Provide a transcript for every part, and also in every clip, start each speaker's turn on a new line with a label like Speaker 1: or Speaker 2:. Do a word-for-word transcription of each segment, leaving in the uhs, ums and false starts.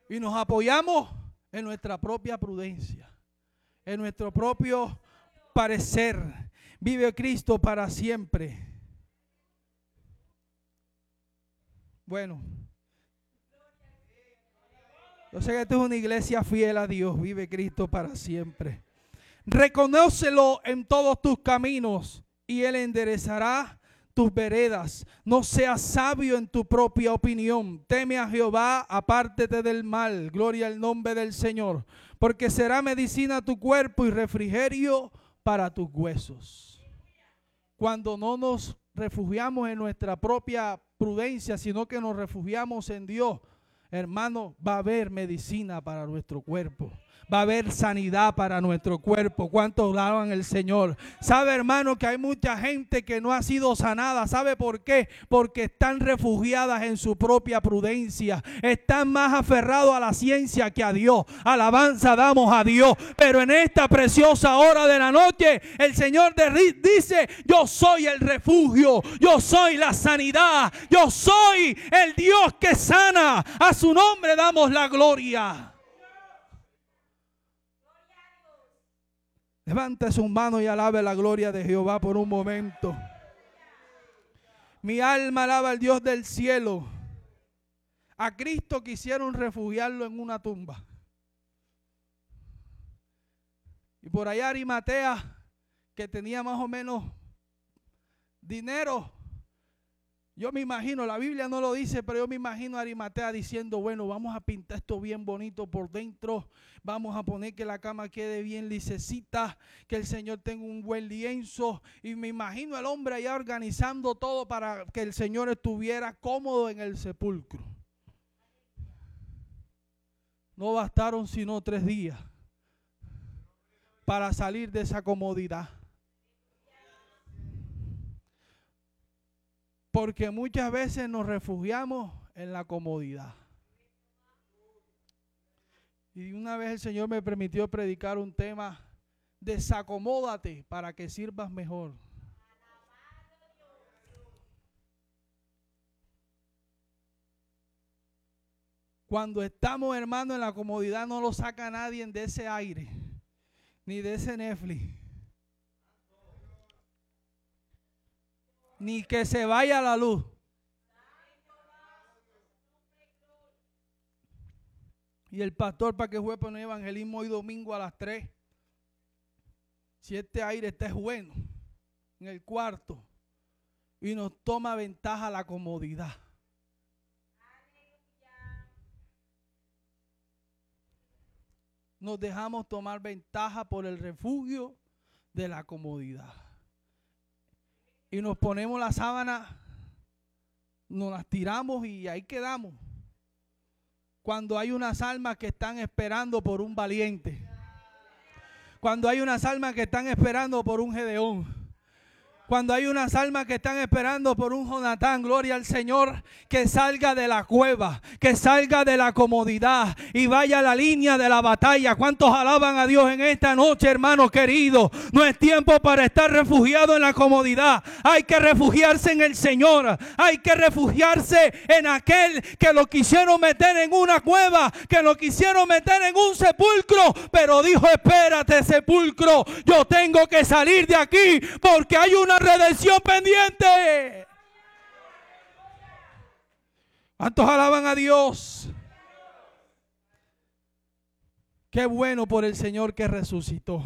Speaker 1: Y nos apoyamos en nuestra propia prudencia, en nuestro propio parecer. Vive Cristo para siempre. Bueno, yo sé que esta es una iglesia fiel a Dios. Vive Cristo para siempre. Reconócelo en todos tus caminos y Él enderezará tus veredas. No seas sabio en tu propia opinión. Teme a Jehová, apártete del mal. Gloria al nombre del Señor. Porque será medicina a tu cuerpo y refrigerio para tus huesos. Cuando no nos refugiamos en nuestra propia prudencia, sino que nos refugiamos en Dios, hermano, va a haber medicina para nuestro cuerpo. Va a haber sanidad para nuestro cuerpo. ¿Cuántos alaban al Señor? ¿Sabe, hermano, que hay mucha gente que no ha sido sanada? ¿Sabe por qué? Porque están refugiadas en su propia prudencia. Están más aferrados a la ciencia que a Dios. Alabanza damos a Dios. Pero en esta preciosa hora de la noche, el Señor dice: yo soy el refugio. Yo soy la sanidad. Yo soy el Dios que sana. A su nombre damos la gloria. Levante sus manos y alabe la gloria de Jehová por un momento. Mi alma alaba al Dios del cielo. A Cristo quisieron refugiarlo en una tumba. Y por allá Arimatea, que tenía más o menos dinero. Yo me imagino, la Biblia no lo dice, pero yo me imagino a Arimatea diciendo: bueno, vamos a pintar esto bien bonito por dentro, vamos a poner que la cama quede bien lisecita, que el Señor tenga un buen lienzo. Y me imagino al hombre allá organizando todo para que el Señor estuviera cómodo en el sepulcro. No bastaron sino tres días para salir de esa comodidad. Porque muchas veces nos refugiamos en la comodidad. Y una vez el Señor me permitió predicar un tema: desacomódate para que sirvas mejor. Cuando estamos, hermano, en la comodidad, no lo saca nadie de ese aire, ni de ese Netflix. Ni que se vaya la luz. Y el pastor, para que juegue poner evangelismo hoy domingo a las tres. Si este aire está bueno en el cuarto y nos toma ventaja la comodidad. Nos dejamos tomar ventaja por el refugio de la comodidad. Y nos ponemos la sábana, nos las tiramos y ahí quedamos. Cuando hay unas almas que están esperando por un valiente. Cuando hay unas almas que están esperando por un Gedeón. Cuando hay unas almas que están esperando por un Jonatán, gloria al Señor, que salga de la cueva, que salga de la comodidad y vaya a la línea de la batalla. ¿Cuántos alaban a Dios en esta noche, hermanos queridos? No es tiempo para estar refugiado en la comodidad. Hay que refugiarse en el Señor. Hay que refugiarse en aquel que lo quisieron meter en una cueva, que lo quisieron meter en un sepulcro, pero dijo: espérate, sepulcro, yo tengo que salir de aquí porque hay una redención pendiente. ¿Cuántos alaban a Dios? Qué bueno por el Señor que resucitó.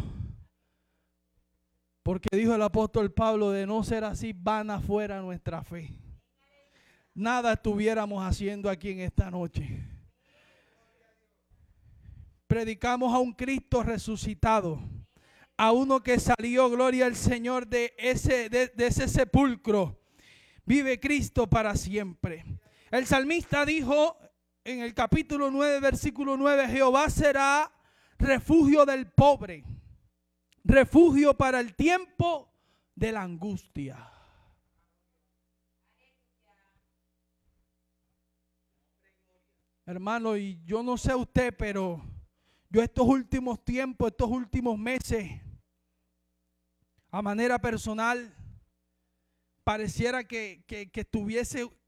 Speaker 1: Porque dijo el apóstol Pablo: de no ser así, vana fuera nuestra fe. Nada estuviéramos haciendo aquí en esta noche. Predicamos a un Cristo resucitado. A uno que salió, gloria al Señor, de ese, de, de ese sepulcro. Vive Cristo para siempre. El salmista dijo en el capítulo nueve, versículo nueve: Jehová será refugio del pobre, refugio para el tiempo de la angustia. Hermano, y yo no sé usted, pero yo estos últimos tiempos, estos últimos meses, a manera personal, pareciera que, que, que estuviese